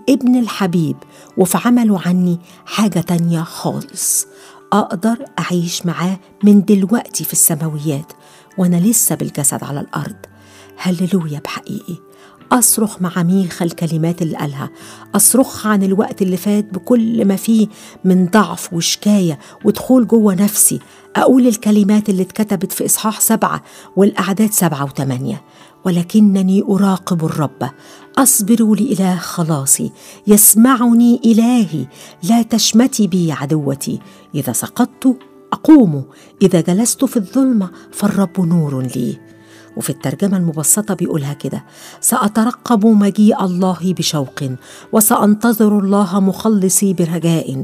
الابن الحبيب، وفي عمله عني حاجة تانية خالص أقدر أعيش معاه من دلوقتي في السماويات وأنا لسه بالجسد على الأرض. هللويا بحقيقي. أصرخ مع ميخا الكلمات اللي قالها، أصرخ عن الوقت اللي فات بكل ما فيه من ضعف وشكاية ودخول جوه نفسي. أقول الكلمات اللي اتكتبت في إصحاح 7 والأعداد 7 و8: ولكنني أراقب الرب، أصبر لإله خلاصي، يسمعني إلهي، لا تشمتي بي عدوتي. إذا سقطت أقوم، إذا جلست في الظلمة فالرب نور لي. وفي الترجمة المبسطة بيقولها كده: سأترقب مجيء الله بشوق، وسأنتظر الله مخلصي برجاء،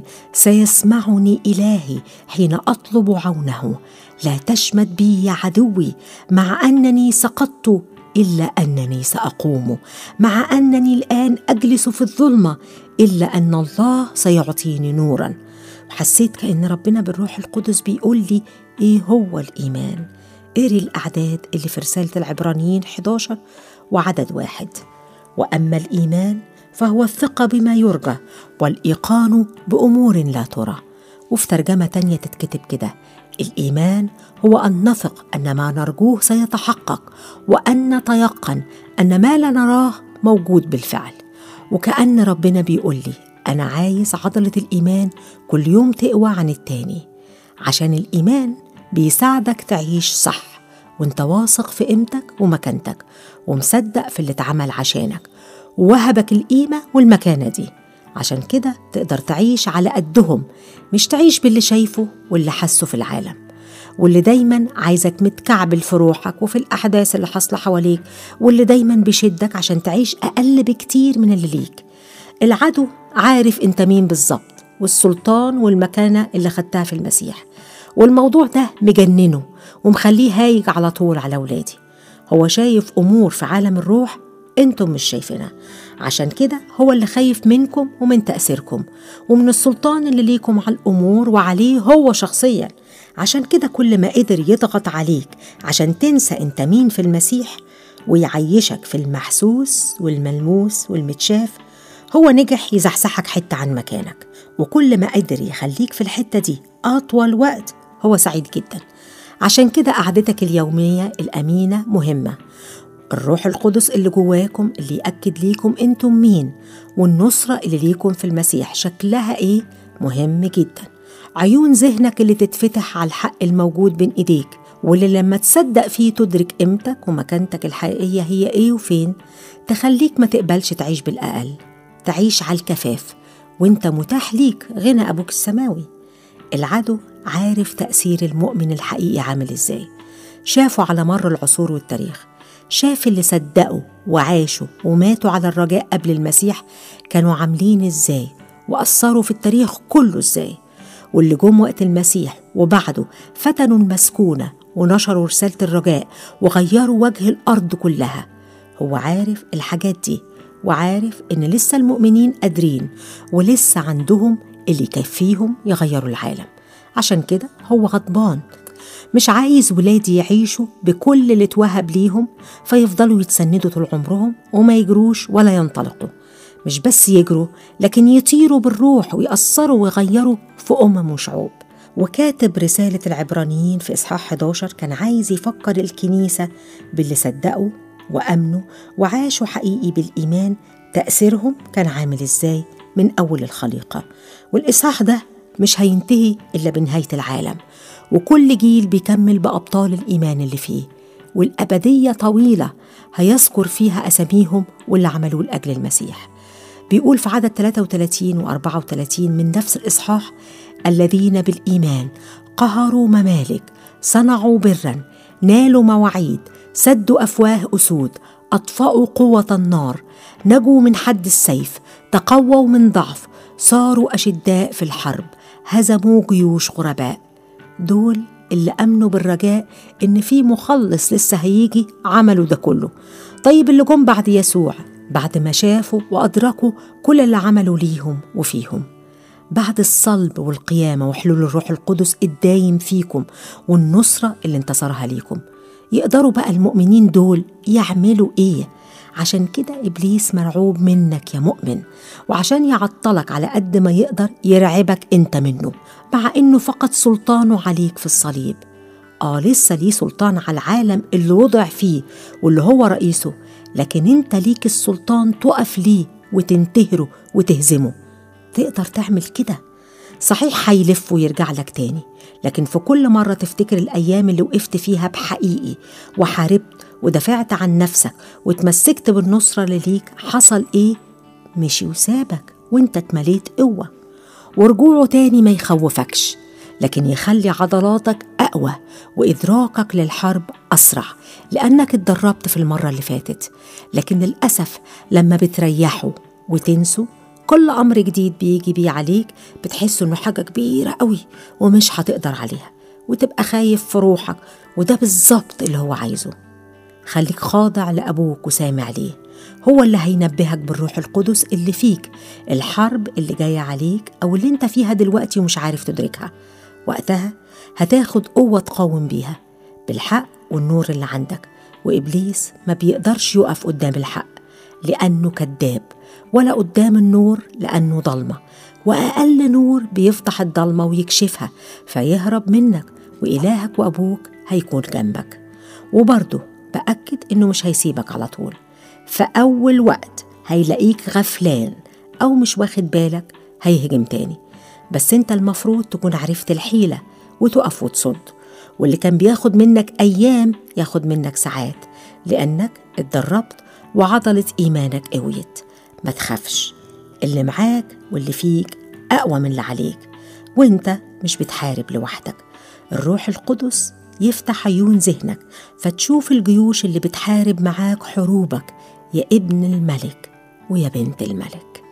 سيسمعني إلهي حين أطلب عونه. لا تشمت بي عدوي، مع أنني سقطت إلا أنني سأقوم، مع أنني الآن أجلس في الظلمة إلا أن الله سيعطيني نورا. وحسيت كأن ربنا بالروح القدس بيقول لي إيه هو الإيمان. قري الأعداد اللي في رسالة العبرانيين 11 وعدد 1: وأما الإيمان فهو الثقة بما يرجى والإيقان بأمور لا ترى. وفي ترجمة تانية تتكتب كده: الإيمان هو أن نثق أن ما نرجوه سيتحقق، وأن نتيقن أن ما لا نراه موجود بالفعل. وكأن ربنا بيقول لي أنا عايز عضلة الإيمان كل يوم تقوى عن التاني، عشان الإيمان بيساعدك تعيش صح وانت واثق في قيمتك ومكانتك، ومصدق في اللي اتعمل عشانك ووهبك القيمة والمكانة دي. عشان كده تقدر تعيش على قدهم، مش تعيش باللي شايفه واللي حسه في العالم، واللي دايما عايزك متكعبل في روحك وفي الأحداث اللي حاصلة حواليك، واللي دايما بيشدك عشان تعيش أقل بكتير من اللي ليك. العدو عارف انت مين بالظبط، والسلطان والمكانة اللي خدتها في المسيح، والموضوع ده مجننه ومخليه هايج على طول على ولادي. هو شايف أمور في عالم الروح انتم مش شايفينها، عشان كده هو اللي خايف منكم ومن تأثيركم ومن السلطان اللي ليكم على الأمور وعليه هو شخصيا. عشان كده كل ما قدر يضغط عليك عشان تنسى انت مين في المسيح ويعيشك في المحسوس والملموس والمتشاف، هو نجح يزحزحك حتة عن مكانك. وكل ما قدر يخليك في الحتة دي أطول وقت هو سعيد جدا. عشان كده قعدتك اليومية الأمينة مهمة. الروح القدس اللي جواكم اللي يأكد ليكم انتم مين، والنصرة اللي ليكم في المسيح شكلها ايه مهم جدا. عيون ذهنك اللي تتفتح على الحق الموجود بين ايديك، واللي لما تصدق فيه تدرك قيمتك ومكانتك الحقيقية هي ايه وفين، تخليك ما تقبلش تعيش بالأقل، تعيش على الكفاف وانت متاح ليك غنى أبوك السماوي. العدو عارف تأثير المؤمن الحقيقي عامل ازاي، شافوا على مر العصور والتاريخ، شاف اللي صدقوا وعاشوا وماتوا على الرجاء قبل المسيح كانوا عاملين ازاي وأثروا في التاريخ كله ازاي، واللي جم وقت المسيح وبعده فتنوا المسكونة ونشروا رسالة الرجاء وغيروا وجه الأرض كلها. هو عارف الحاجات دي، وعارف إن لسه المؤمنين قادرين ولسه عندهم اللي يكفيهم يغيروا العالم. عشان كده هو غضبان، مش عايز ولادي يعيشوا بكل اللي اتوهب ليهم فيفضلوا يتسندوا طول عمرهم وما يجروش ولا ينطلقوا. مش بس يجروا لكن يطيروا بالروح ويأثروا ويغيروا في وشعوب. وكاتب رسالة العبرانيين في إصحاح 11 كان عايز يفكر الكنيسة باللي صدقوا وأمنوا وعاشوا حقيقي بالإيمان تأثيرهم كان عامل إزاي من أول الخليقة. والإصحاح ده مش هينتهي إلا بنهاية العالم، وكل جيل بيكمل بأبطال الإيمان اللي فيه، والأبدية طويلة هيذكر فيها أساميهم واللي عملوه لأجل المسيح. بيقول في عدد 33 و34 من نفس الإصحاح: الذين بالإيمان قهروا ممالك، صنعوا برا، نالوا مواعيد، سدوا أفواه أسود، أطفأوا قوة النار، نجوا من حد السيف، تقووا من ضعف، صاروا أشداء في الحرب، هزموا جيوش غرباء. دول اللي أمنوا بالرجاء إن في مخلص لسه هيجي عملوا ده كله. طيب اللي جم بعد يسوع بعد ما شافوا وأدركوا كل اللي عملوا ليهم وفيهم، بعد الصلب والقيامة وحلول الروح القدس الدايم فيكم والنصرة اللي انتصرها ليكم، يقدروا بقى المؤمنين دول يعملوا إيه عشان كده إبليس مرعوب منك يا مؤمن، وعشان يعطلك على قد ما يقدر يرعبك أنت منه، مع إنه فقد سلطانه عليك في الصليب. لسه ليه سلطان على العالم اللي وضع فيه واللي هو رئيسه، لكن أنت ليك السلطان تقف ليه وتنتهره وتهزمه. تقدر تعمل كده. صحيح هيلف ويرجع لك تاني، لكن في كل مرة تفتكر الأيام اللي وقفت فيها بحقيقي وحاربت ودافعت عن نفسك وتمسكت بالنصرة اللي ليك، حصل إيه؟ مشي وسابك وانت اتمليت قوة. ورجوعه تاني ما يخوفكش، لكن يخلي عضلاتك أقوى وإدراكك للحرب أسرع، لأنك اتدربت في المرة اللي فاتت. لكن للأسف لما بتريحوا وتنسوا، كل أمر جديد بيجي بيه عليك بتحس إنه حاجة كبيرة قوي ومش هتقدر عليها، وتبقى خايف في روحك، وده بالظبط اللي هو عايزه. خليك خاضع لأبوك وسامع ليه، هو اللي هينبهك بالروح القدس اللي فيك الحرب اللي جاية عليك أو اللي انت فيها دلوقتي ومش عارف تدركها. وقتها هتاخد قوة تقاوم بيها بالحق والنور اللي عندك. وإبليس ما بيقدرش يقف قدام الحق لأنه كذاب، ولا قدام النور لأنه ضلمة، وأقل نور بيفتح الضلمة ويكشفها فيهرب منك، وإلهك وأبوك هيكون جنبك. وبرضه بأكد إنه مش هيسيبك على طول، فأول وقت هيلاقيك غفلان أو مش واخد بالك هيهجم تاني، بس انت المفروض تكون عرفت الحيلة وتقف وتصد. واللي كان بياخد منك أيام ياخد منك ساعات، لأنك اتدربت وعضلة إيمانك قويت. ما تخافش، اللي معاك واللي فيك أقوى من اللي عليك، وانت مش بتحارب لوحدك. الروح القدس يفتح عيون ذهنك فتشوف الجيوش اللي بتحارب معاك حروبك، يا ابن الملك ويا بنت الملك.